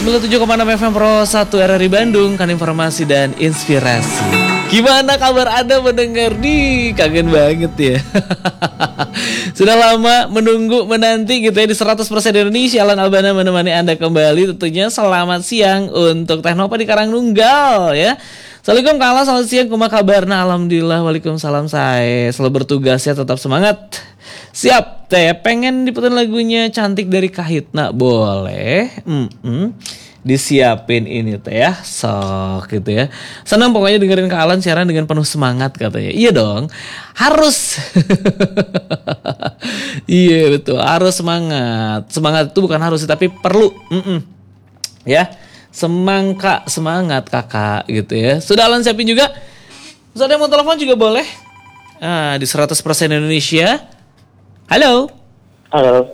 97,6 FM Pro 1 RRI Bandung, kan informasi dan inspirasi. Gimana kabar Anda mendengar nih? Kangen banget ya. Sudah lama menunggu menanti gitu ya di 100% Indonesia. Alan Albana menemani Anda kembali. Tentunya selamat siang untuk Teknopa di Karangnunggal ya. Assalamualaikum Kak Alan, selamat siang. Kumaha kabarna? Alhamdulillah, waalaikumsalam. Saya selalu bertugas ya, tetap semangat. Siap teh, pengen diputar lagunya Cantik dari Kahitna boleh? Disiapin ini teh ya, sok gitu ya. Senang pokoknya dengerin Kak Alan siaran dengan penuh semangat katanya. Iya dong, harus. Iya betul, harus semangat. Semangat itu bukan harus tapi perlu. Ya, semangat kakak gitu ya. Sudah Alan siapin juga. Terus ada yang mau telepon juga boleh. Di 100% Indonesia. Halo. Halo.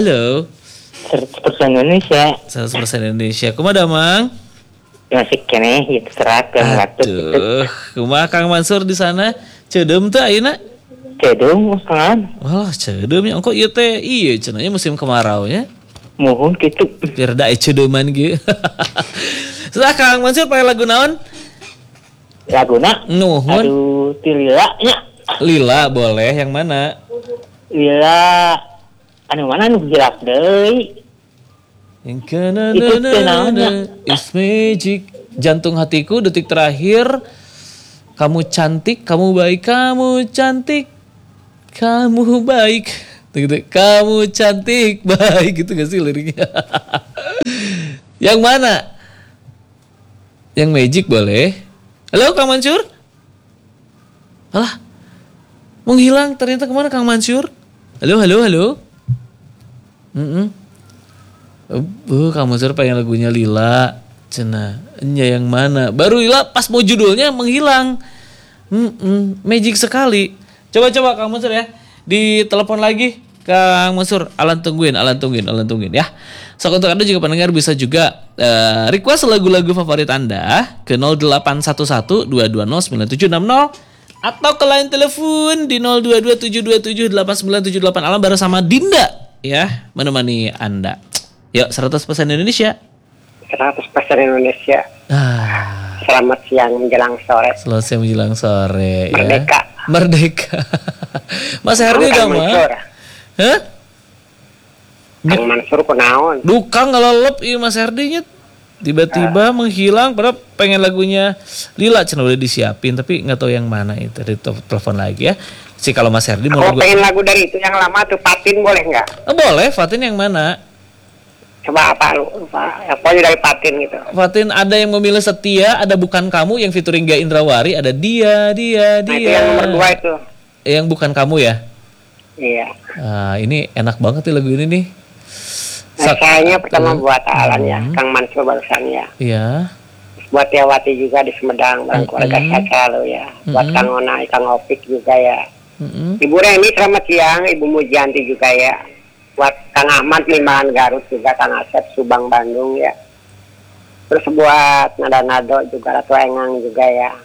100% Indonesia. 100% Indonesia. Kumaha Mang? Masih kene itu seragam waktu. Aduh, kumaha Kang Mansur di sana? Ceudem teh ayeuna? Cedung kan. Wah, ceudem nya engko ieu teh ieu cenanya musim kemarau nya. Muhun kitu. Biar da ceudeman ge. Sudah Kang Mansur pakai lagu naon? Laguna? Nuhun. Aduh, Lila nya. Lila boleh, yang mana? Lila anu mana nu hilap deui. Yang kenana is magic. Jantung hatiku detik terakhir. Kamu cantik, kamu baik, kamu cantik, kamu baik. Gitu. Kamu cantik, baik gitu gak sih liriknya? Yang mana? Yang magic boleh. Halo Kang Mansur? Alah, menghilang ternyata kemana Kang Mansur? Halo. Kang Mansur pengen lagunya Lila. Cenah, nya yang mana? Baru Lila pas mau judulnya menghilang. Magic sekali. Coba Kang Mansur ya. Ditelepon lagi Kang Mansur. Alan tungguin ya. So untuk Anda juga pendengar bisa juga request lagu-lagu favorit Anda ke 0811-220-9760 atau ke line telepon di 0227278978. Alam bersama Dinda ya, menemani Anda. Yuk, 100% Indonesia. 100% Indonesia. Selamat siang menjelang sore. Selamat siang menjelang sore. Merdeka. Ya. Merdeka. Mas Herdi dong, Mas. Hah? Kang Mansur kunaon? Duh, Kang ngelelep ieu Mas Herdi nya. Tiba-tiba menghilang, padahal pengen lagunya Lila cenah udah disiapin tapi nggak tahu yang mana itu. Di telepon lagi ya. Si kalau Mas Herdi mau lagu. Kalau pengen lagu dari itu yang lama tuh Fatin boleh nggak? Boleh, Fatin yang mana? Coba apa lu? Yang pokoknya dari Fatin gitu. Fatin ada yang memilih setia, ada bukan kamu yang featuring Gia Indrawari, ada dia. Nah, itu yang nomor 2 itu. Yang bukan kamu ya? Iya. Ini enak banget nih lagu ini nih. Sayangnya pertama buat Alan ya, Kang Mansur barusan ya. Iya. Buat Tiawati juga di Sumedang, barang keluarga saya selalu ya. Buat Kang Ona, Kang Opik juga ya. Ibu Reni selamat siang, Ibu Mujianti juga ya. Buat Kang Ahmad Limaan Garut juga, Kang Asep Subang Bandung ya. Terus buat Nado juga, Ratu Engang juga ya.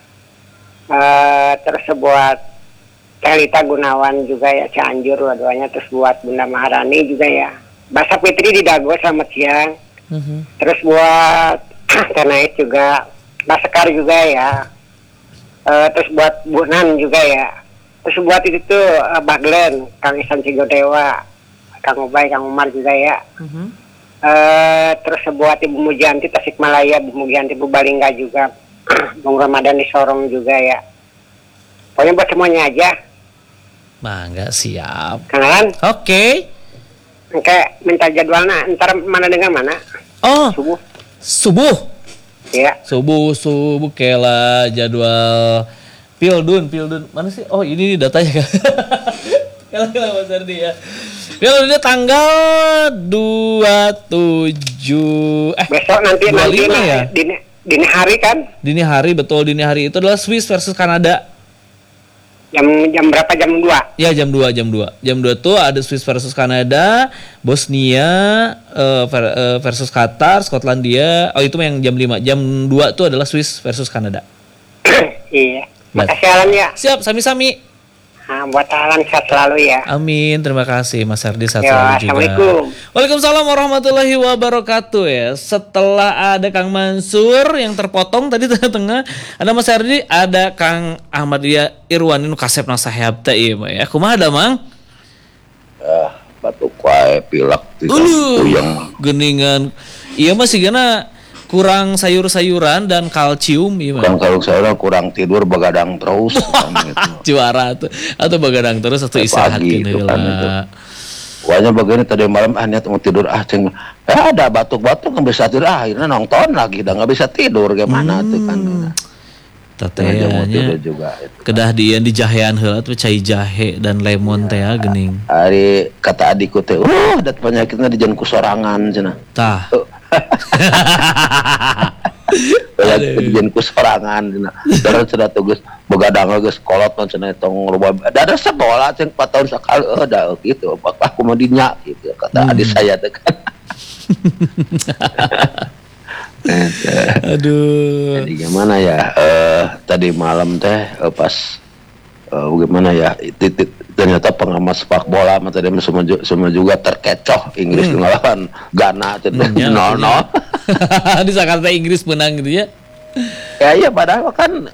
Terus buat Kalita Gunawan juga ya, Cianjur dua-duanya. Terus buat Bunda Maharani juga ya. Basa Fitri di Dago selamat siang. Terus buat Tenais juga, Basekar juga ya. Terus buat Bu Nan juga ya. Terus buat itu tuh Baglen, Kang Isan Cigodewa, Kang Ubay, Kang Umar juga ya. Terus buat Ibu Mujianti Tasikmalaya, Bu Mujianti Balingga juga, Bung Ramadan di Sorong juga ya. Pokoknya buat semuanya aja. Mangga siap. Kang Alan? Oke. Minta jadwalnya, ntar mana dengan mana? Oh, subuh. Iya. Subuh kela jadwal Pildun. Mana sih? Oh, ini datanya kan. Kela Mas Ardi ya. Pildunnya tanggal 27. Besok nanti ya? Dini hari kan? Dini hari, betul. Dini hari itu adalah Swiss versus Kanada. Jam berapa? Jam 2? Ya, jam 2. Jam 2 tuh ada Swiss versus Kanada, Bosnia versus Qatar, Skotlandia. Oh, itu yang jam 5. Jam 2 tuh adalah Swiss versus Kanada. Iya. Makasih Alan ya. Siap, sami-sami. Buat Alan sehat selalu ya. Amin, terima kasih Mas Herdi, sehat Ya, selalu juga. Assalamualaikum. Waalaikumsalam warahmatullahi wabarakatuh ya. Setelah ada Kang Mansur yang terpotong tadi tengah-tengah, ada Mas Herdi, ada Kang Ahmad Irwan nu kasep nang saheab teh ieu mah ya. Kumaha da Mang? Batuk wae pilek Puyeng geningan. Iya mah sigana kurang sayur-sayuran dan kalsium ieu mah. Kurang kalau saya kurang tidur begadang terus kan gitu. Juara tuh atau begadang terus atau istirahat Gitu kan, itu. heula. Wanya begini tadi malam niat mau tidur ceng ada batuk-batuk nggak bisa tidur akhirnya nonton lagi udah nggak bisa tidur gimana tuh kan Tetehnya juga itu. kedah dieun di jahean heula tuh cai jahe dan lemon teh gening. Hari kata adikku teh dat penyakitnya di janku sorangan cenah Tah. Jen ku sorangan cenah. Terus cenah tuh geus begadang geus kolot cenah tong rubah. Ada sekolah ceng 4 tahun sekali da gitu. Aku mau dinya gitu kata adik saya teh kan. Aduh. Jadi gimana ya? Tadi malam teh pas bagaimana ya? Ternyata pengamat sepak bola tadi semua juga terkecoh Inggris ngelawan Ghana teh 0-0. Di Jakarta Inggris menang gitu ya. Ya iya padahal kan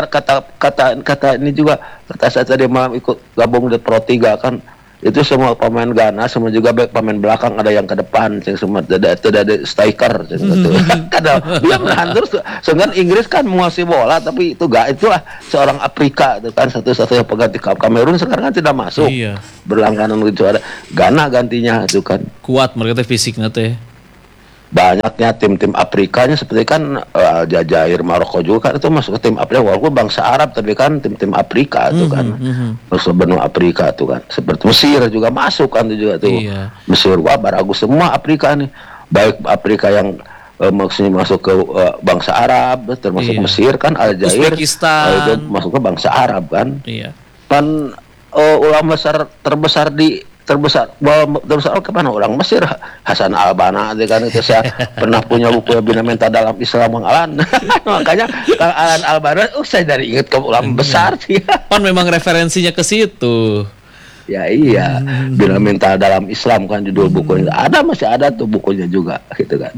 kata ini juga kata saya tadi malam ikut gabung di Pro 3 kan itu semua pemain Ghana semua juga baik pemain belakang ada yang ke depan semua tidak ada striker gitu. Kadang dia menahan terus sedangkan Inggris kan menguasai bola tapi itu itulah seorang Afrika itu kan satu-satunya pengganti Kamerun sekarang kan tidak masuk. Iya. Berlangganan gitu ada Ghana gantinya itu kan. Kuat mereka teh fisiknya teh. Banyaknya tim-tim Afrikanya seperti kan Jazair, Maroko juga kan itu masuk ke tim Afrika walaupun bangsa Arab tapi kan tim-tim Afrika itu kan masuk benua Afrika itu kan seperti Mesir juga masuk kan itu juga tuh Mesir wah baragus semua Afrika nih baik Afrika yang maksudnya masuk ke bangsa Arab termasuk Mesir kan Aljazair itu masuk ke bangsa Arab kan kan ulama terbesar kemana orang Mesir Hasan Al-Banna kan itu saya pernah punya buku Bina Mental dalam Islam Alan makanya Kang Alan Al-Banna saya dari ingat ke ulama besar sih pan memang referensinya ke situ ya iya Bina Mental dalam Islam kan judul bukunya masih ada tuh bukunya juga gitu kan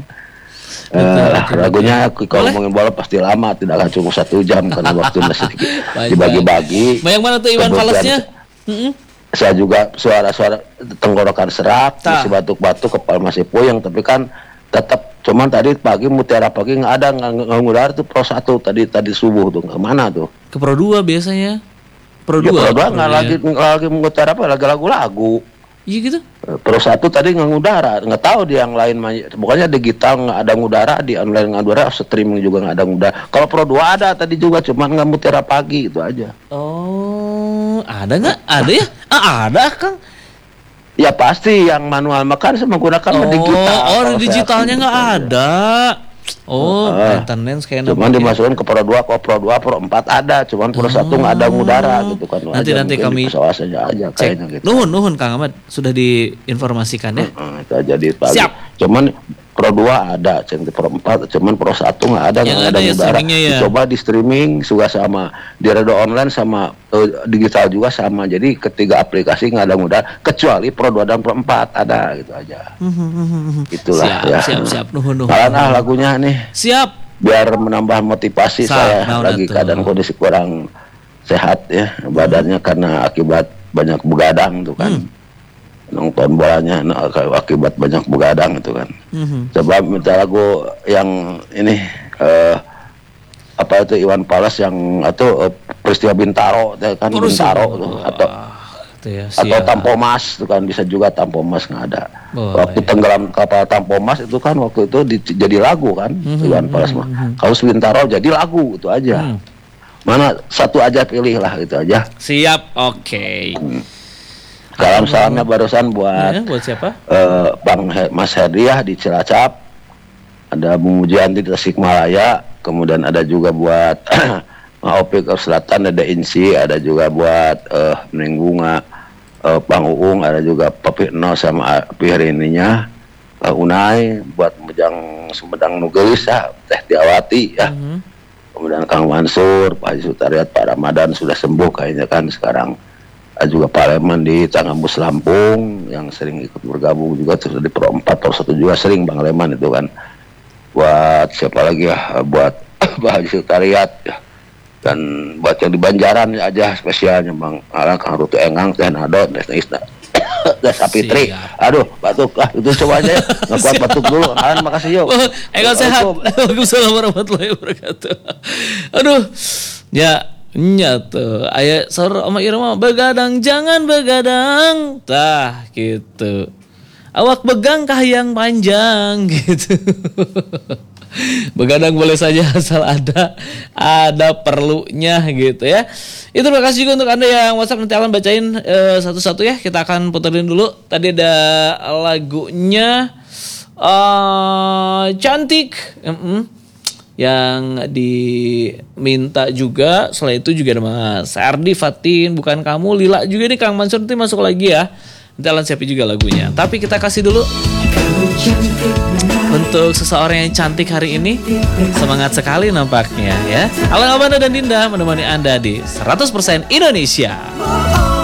ragunya kalau ngomongin bola pasti lama tidak akan cuma 1 jam karena waktu masih dibagi-bagi banyak mana tuh Iwan Falesnya saya juga suara-suara tenggorokan serak, masih batuk-batuk, kepala masih puyeng, tapi kan tetap cuman tadi pagi mutiara pagi nggak ada nggak ngudar tuh Pro 1 tadi subuh tuh kemana tuh? Ke Pro 2 biasanya. Pro 2 nggak lagi mutiara apa lagi lagu-lagu. Iya gitu. Pro 1 tadi nggak ngudara, nggak tahu di yang lain pokoknya digital nggak ada ngudara, di online nggak ngudara, streaming juga nggak ada ngudara. Kalau Pro 2 ada tadi juga cuman nggak mutiara pagi itu aja. Oh, ada nggak? Ada ya? Ada Kang. Ya pasti yang manual makan menggunakan digital. Oh, digitalnya nggak ada. Oh, maintenance kayaknya. Cuman dimasukkan ke Pro 2, Pro 2, Pro 4 ada, cuman Pro 1 nggak ada ngudara gitu kan. Nanti kami saja aja kayaknya gitu. Nuhun Kang Ahmad sudah diinformasikan ya. Itu aja di pagi. Siap. Cuman Pro 2 ada, Pro 4, cuman Pro 1 nggak ada ngudara. Ya. Coba di streaming juga sama, di radio online sama digital juga sama. Jadi ketiga aplikasi nggak ada ngudara, kecuali Pro 2 dan Pro 4 ada gitu aja. Itulah siap. Nuhun. Malah lagunya nih. Siap. Biar menambah motivasi saya lagi keadaan kondisi kurang sehat ya badannya karena akibat banyak begadang tuh kan. Nonton bolanya akibat banyak begadang itu kan. Coba minta lagu yang ini apa itu Iwan Fals yang atau peristiwa Bintaro kan Bintaro tuh, atau Tampomas itu kan bisa juga Tampomas nggak ada. Waktu tenggelam kapal Tampomas itu kan waktu itu jadi lagu kan Iwan Fals mah. Kalau Bintaro jadi lagu itu aja. Mana satu aja pilih lah itu aja. Siap, oke. Salam-salamnya barusan buat siapa? Bang Mas Herdiah di Cilacap, ada Bung Mujianti di Tasikmalaya, kemudian ada juga buat Opik Selatan ada Insi, ada juga buat Meninggunga, Bang Uung, ada juga Papi No sama Pihrininya, Unai, buat Mejang Sumedang Nugelis ya, Teh Tiawati ya. Kemudian Kang Mansur, Pak Haji Sutariat, Pak Ramadan sudah sembuh kayaknya kan sekarang. Ada juga Pak Leman di Tangambus Lampung yang sering ikut bergabung juga, terus di Pro 4 Pro 1 juga sering Bang Leman itu kan. Buat siapa lagi ya, buat Pak Haji Sekretariat ya. Dan buat yang di Banjaran aja spesialnya Bang Alang, Kang Rutu Engang, Teh Nadot, Teh Isna, Teh Sapitri. Aduh, batuk lah, itu coba aja ya. Nggak kuat batuk dulu. Alan, makasih yuk. Enggak sehat. Waalaikumsalam warahmatullahi wabarakatuh. Aduh, ya nyatu. Aya saur Oma Irma begadang jangan begadang. Tah gitu. Awak begang kahayang panjang gitu. Begadang boleh saja asal ada perlunya gitu ya. Itu terima kasih juga untuk Anda yang WhatsApp, nanti Alan bacain satu-satu ya. Kita akan puterin dulu. Tadi ada lagunya Cantik yang diminta juga. Setelah itu juga ada Mas Ardi, Fatin, Bukan Kamu, Lila juga nih Kang Mansur, nanti masuk lagi ya. Nanti Alan siapin juga lagunya. Tapi kita kasih dulu untuk seseorang yang cantik hari ini. Semangat sekali nampaknya ya. Alan, Abanda dan Dinda menemani Anda di 100% Indonesia.